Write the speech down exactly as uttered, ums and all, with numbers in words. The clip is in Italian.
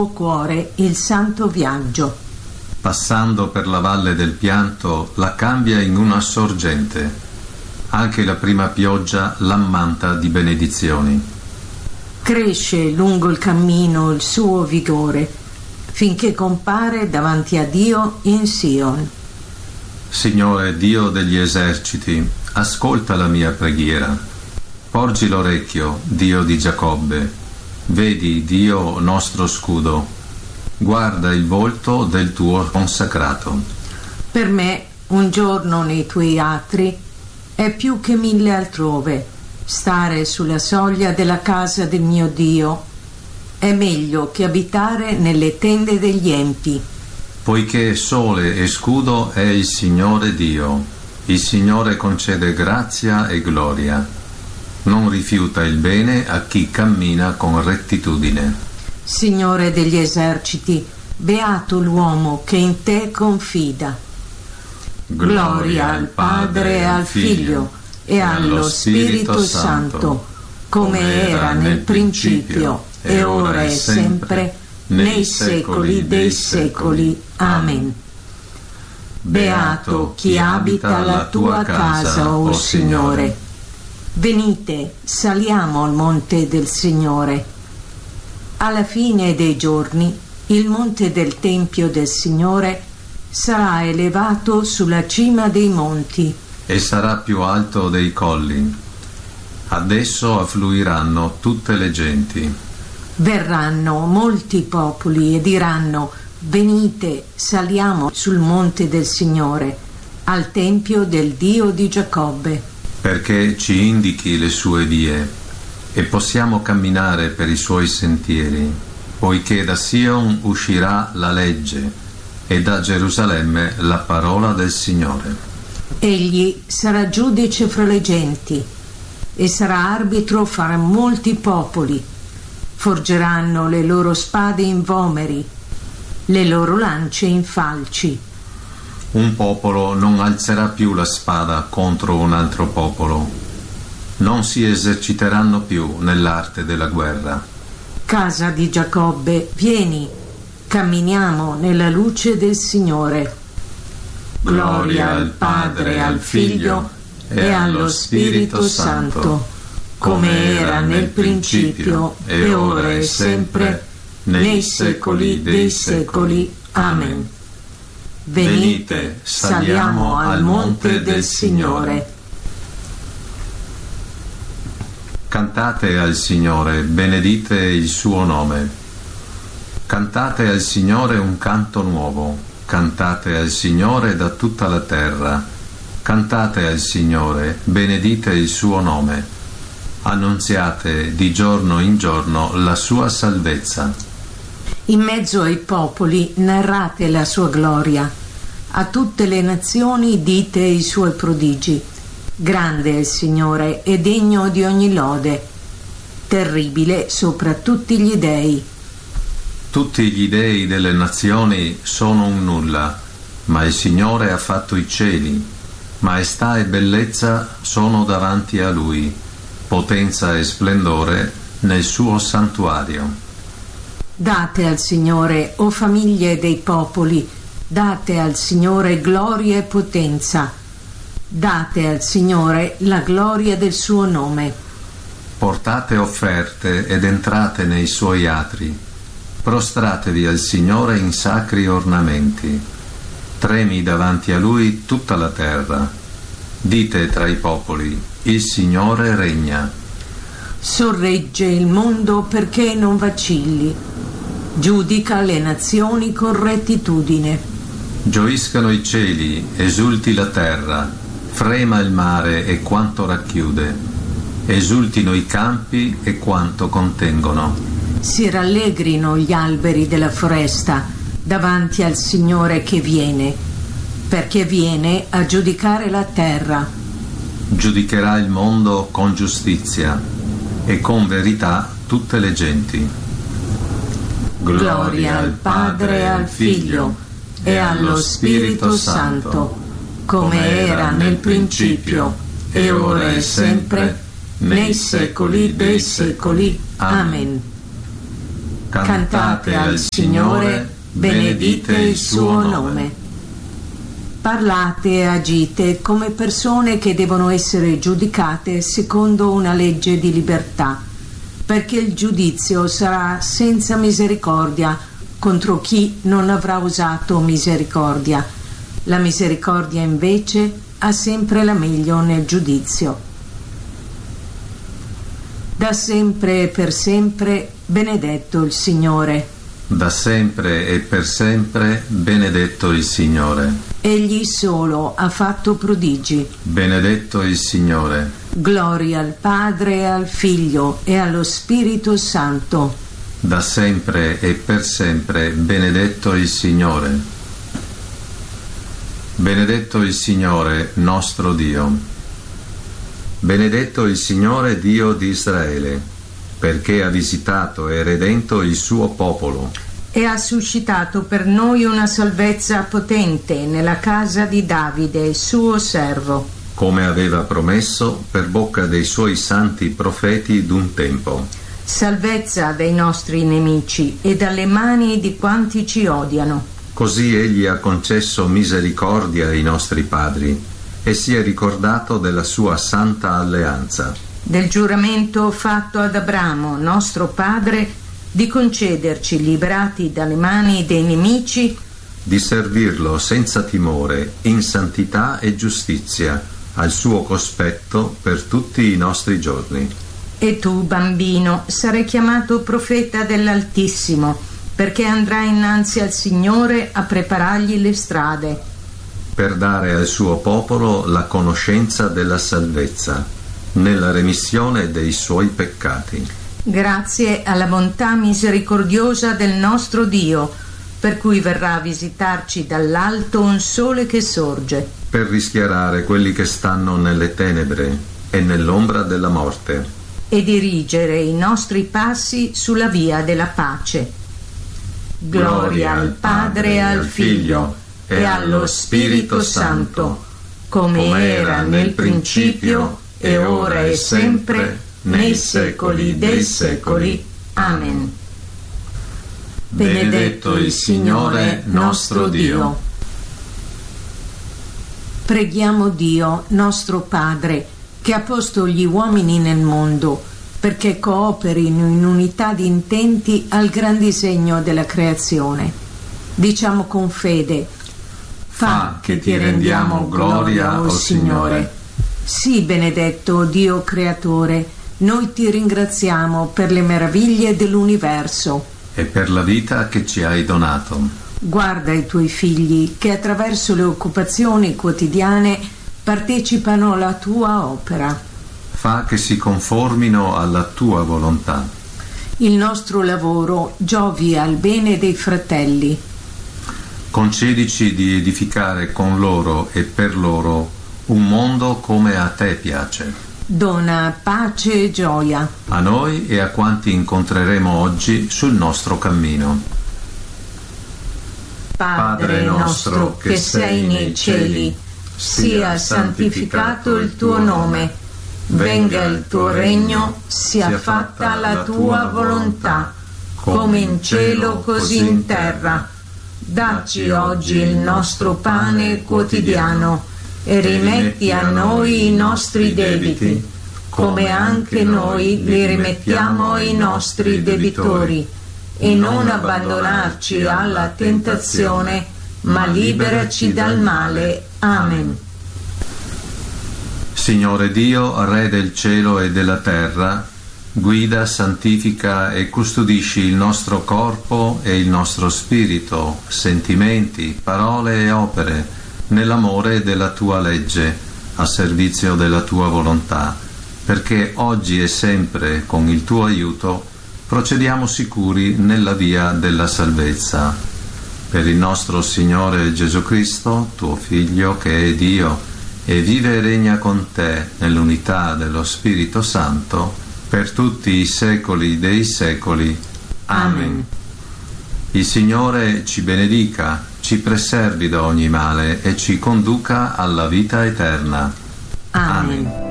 suo cuore il santo viaggio. Passando per la valle del pianto, la cambia in una sorgente. Anche la prima pioggia l'ammanta di benedizioni. Cresce lungo il cammino il suo vigore, finché compare davanti a Dio in Sion. Signore Dio degli eserciti, ascolta la mia preghiera. Porgi l'orecchio, Dio di Giacobbe. Vedi, Dio nostro scudo. Guarda il volto del tuo consacrato. Per me un giorno nei tuoi atri è più che mille altrove. Stare sulla soglia della casa del mio Dio è meglio che abitare nelle tende degli empi. Poiché sole e scudo è il Signore Dio, il Signore concede grazia e gloria. Non rifiuta il bene a chi cammina con rettitudine. Signore degli eserciti, beato l'uomo che in te confida. Gloria al Padre e al Figlio e allo Spirito Santo, come era nel principio, e ora e sempre, nei secoli dei secoli. Amen. Beato chi abita la tua casa, o Signore. Venite, saliamo al monte del Signore. Alla fine dei giorni, il monte del Tempio del Signore sarà elevato sulla cima dei monti. E sarà più alto dei colli. Adesso affluiranno tutte le genti. Verranno molti popoli e diranno: venite, saliamo sul monte del Signore, al tempio del Dio di Giacobbe. Perché ci indichi le sue vie e possiamo camminare per i suoi sentieri, poiché da Sion uscirà la legge e da Gerusalemme la parola del Signore. Egli sarà giudice fra le genti e sarà arbitro fra molti popoli. Forgeranno le loro spade in vomeri, le loro lance in falci. Un popolo non alzerà più la spada contro un altro popolo. Non si eserciteranno più nell'arte della guerra. Casa di Giacobbe, vieni, camminiamo nella luce del Signore. Gloria al Padre, al Figlio e allo Spirito Santo, come era nel principio, e ora e sempre, nei secoli dei secoli. Amen. Venite, saliamo al monte del Signore. Cantate al Signore, benedite il suo nome. Cantate al Signore un canto nuovo. Cantate al Signore da tutta la terra. Cantate al Signore, benedite il suo nome. Annunziate di giorno in giorno la sua salvezza. In mezzo ai popoli narrate la sua gloria. A tutte le nazioni dite i suoi prodigi. Grande è il Signore e degno di ogni lode. Terribile sopra tutti gli dei. Tutti gli dei delle nazioni sono un nulla, ma il Signore ha fatto i cieli. Maestà e bellezza sono davanti a Lui, potenza e splendore nel suo santuario. Date al Signore, o famiglie dei popoli, date al Signore gloria e potenza. Date al Signore la gloria del suo nome. Portate offerte ed entrate nei suoi atri. Prostratevi al Signore in sacri ornamenti. Tremi davanti a Lui tutta la terra. Dite tra i popoli: il Signore regna. Sorregge il mondo perché non vacilli. Giudica le nazioni con rettitudine. Gioiscano i cieli, esulti la terra, frema il mare e quanto racchiude. Esultino i campi e quanto contengono. Si rallegrino gli alberi della foresta davanti al Signore che viene, perché viene a giudicare la terra. Giudicherà il mondo con giustizia e con verità tutte le genti. Gloria al Padre e al Figlio e allo Spirito Santo, come era nel principio, e ora e sempre, nei secoli dei secoli. Amen. Cantate al Signore, benedite il suo nome. Parlate e agite come persone che devono essere giudicate secondo una legge di libertà, perché il giudizio sarà senza misericordia contro chi non avrà usato misericordia. La misericordia invece ha sempre la meglio nel giudizio. Da sempre e per sempre benedetto il Signore. Da sempre e per sempre benedetto il Signore. Egli solo ha fatto prodigi. Benedetto il Signore. Gloria al Padre e al Figlio e allo Spirito Santo. Da sempre e per sempre benedetto il Signore. Benedetto il Signore nostro Dio. Benedetto il Signore Dio di Israele, perché ha visitato e redento il suo popolo. E ha suscitato per noi una salvezza potente nella casa di Davide, suo servo. Come aveva promesso per bocca dei suoi santi profeti d'un tempo. Salvezza dai nostri nemici e dalle mani di quanti ci odiano. Così egli ha concesso misericordia ai nostri padri e si è ricordato della sua santa alleanza. Del giuramento fatto ad Abramo, nostro padre, di concederci, liberati dalle mani dei nemici, di servirlo senza timore, in santità e giustizia, al suo cospetto per tutti i nostri giorni. E tu, bambino, sarai chiamato profeta dell'Altissimo, perché andrai innanzi al Signore a preparargli le strade. Per dare al suo popolo la conoscenza della salvezza, nella remissione dei suoi peccati. Grazie alla bontà misericordiosa del nostro Dio, per cui verrà a visitarci dall'alto un sole che sorge. Per rischiarare quelli che stanno nelle tenebre e nell'ombra della morte. E dirigere i nostri passi sulla via della pace. Gloria al Padre e al Figlio e allo Spirito Santo, come era nel principio e ora e sempre, nei secoli dei secoli. Amen. Benedetto il Signore nostro Dio. Preghiamo Dio, nostro Padre, che ha posto gli uomini nel mondo, perché cooperino in unità di intenti al gran disegno della creazione. Diciamo con fede: fa che ti rendiamo gloria, o Signore. Sì, benedetto Dio creatore, noi ti ringraziamo per le meraviglie dell'universo e per la vita che ci hai donato. Guarda i tuoi figli che attraverso le occupazioni quotidiane partecipano alla tua opera. Fa che si conformino alla tua volontà. Il nostro lavoro giovi al bene dei fratelli. Concedici di edificare con loro e per loro un mondo come a te piace. Dona pace e gioia a noi e a quanti incontreremo oggi sul nostro cammino. Padre nostro che sei nei cieli, sia santificato il tuo nome. Venga il tuo regno, sia fatta la tua volontà, come in cielo così in terra. Dacci oggi il nostro pane quotidiano e rimetti a noi i nostri debiti, come anche noi li rimettiamo ai nostri debitori, e non abbandonarci alla tentazione, ma liberaci dal male. Amen. Signore Dio, Re del cielo e della terra, guida, santifica e custodisci il nostro corpo e il nostro spirito, sentimenti, parole e opere, nell'amore della tua legge, a servizio della tua volontà, perché oggi e sempre, con il tuo aiuto, procediamo sicuri nella via della salvezza. Per il nostro Signore Gesù Cristo, tuo Figlio, che è Dio, e vive e regna con te nell'unità dello Spirito Santo, per tutti i secoli dei secoli. Amen. Il Signore ci benedica, ci preservi da ogni male e ci conduca alla vita eterna. Amen. Amen.